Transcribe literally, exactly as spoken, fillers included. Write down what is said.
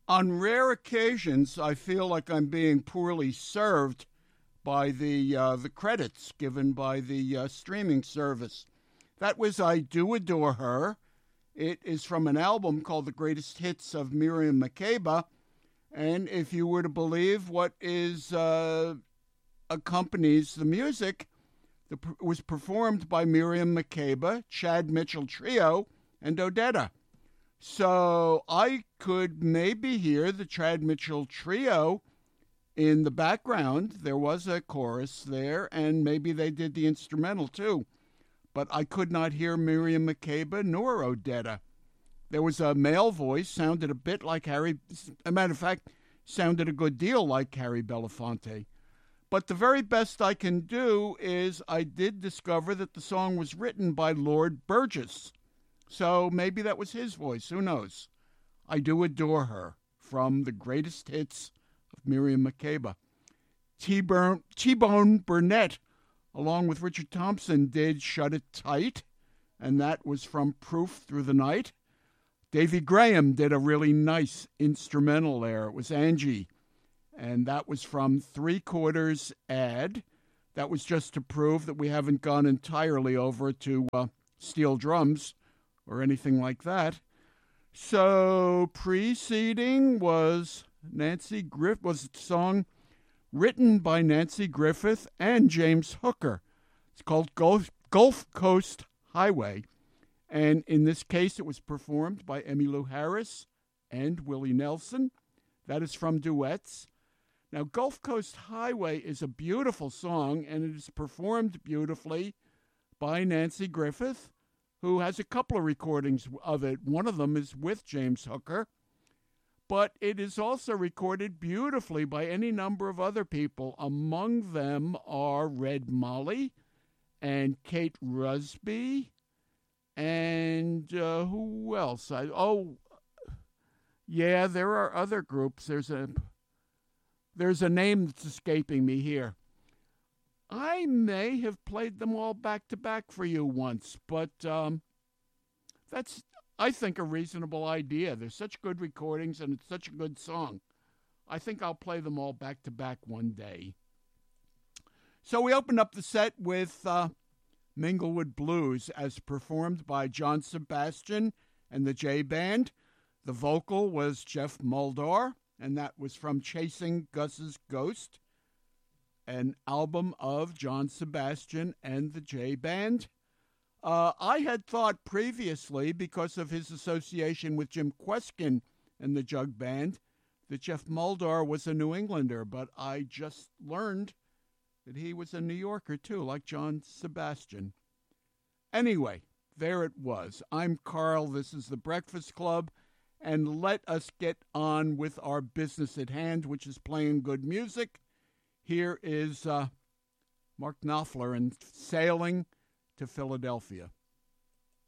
On rare occasions, I feel like I'm being poorly served by the uh, the credits given by the uh, streaming service. That was I Do Adore Her. It is from an album called The Greatest Hits of Miriam Makeba. And if you were to believe what is uh, accompanies the music, the, it was performed by Miriam Makeba, Chad Mitchell Trio, and Odetta. So I could maybe hear the Chad Mitchell Trio in the background. There was a chorus there, and maybe they did the instrumental too. But I could not hear Miriam Makeba nor Odetta. There was a male voice, sounded a bit like Harry, as a matter of fact, sounded a good deal like Harry Belafonte. But the very best I can do is I did discover that the song was written by Lord Burgess. So maybe that was his voice, who knows? I Do Adore Her, from the greatest hits of Miriam Makeba. T-Bone, T-Bone Burnett, along with Richard Thompson, did Shut It Tight, and that was from Proof Through the Night. Davy Graham did a really nice instrumental there. It was Angie, and that was from Three Quarters Ad. That was just to prove that we haven't gone entirely over to uh, steel drums or anything like that. So preceding was Nancy Griffith, was a song written by Nancy Griffith and James Hooker. It's called Gulf, Gulf Coast Highway. And in this case, it was performed by Emmylou Harris and Willie Nelson. That is from Duets. Now, Gulf Coast Highway is a beautiful song, and it is performed beautifully by Nancy Griffith, who has a couple of recordings of it. One of them is with James Hooker. But it is also recorded beautifully by any number of other people. Among them are Red Molly and Kate Rusby. And uh, who else? I, oh, yeah, there are other groups. There's a there's a name that's escaping me here. I may have played them all back to back for you once, but um, that's, I think, a reasonable idea. There's such good recordings, and it's such a good song. I think I'll play them all back to back one day. So we opened up the set with Uh, Minglewood Blues, as performed by John Sebastian and the J Band. The vocal was Jeff Muldaur, and that was from Chasing Gus's Ghost, an album of John Sebastian and the J Band. Uh, I had thought previously, because of his association with Jim Kweskin and the Jug Band, that Jeff Muldaur was a New Englander, but I just learned that he was a New Yorker, too, like John Sebastian. Anyway, there it was. I'm Carl. This is The Breakfast Club. And let us get on with our business at hand, which is playing good music. Here is uh, Mark Knopfler and Sailing to Philadelphia.